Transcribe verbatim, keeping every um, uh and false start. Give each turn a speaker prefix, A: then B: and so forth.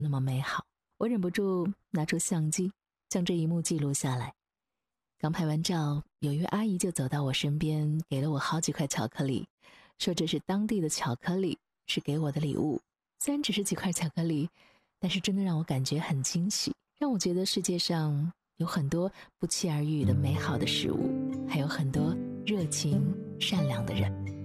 A: 那么美好。我忍不住拿出相机，将这一幕记录下来。刚拍完照，有一位阿姨就走到我身边，给了我好几块巧克力，说这是当地的巧克力，是给我的礼物。虽然只是几块巧克力，但是真的让我感觉很惊喜，让我觉得世界上有很多不期而遇的美好的事物，还有很多热情善良的人。